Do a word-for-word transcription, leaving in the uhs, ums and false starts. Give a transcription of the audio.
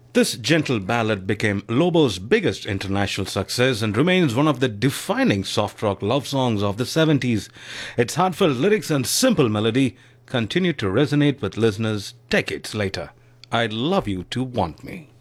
This gentle ballad became Lobo's biggest international success and remains one of the defining soft rock love songs of the seventies. Its heartfelt lyrics and simple melody continue to resonate with listeners decades later. I love you to want me.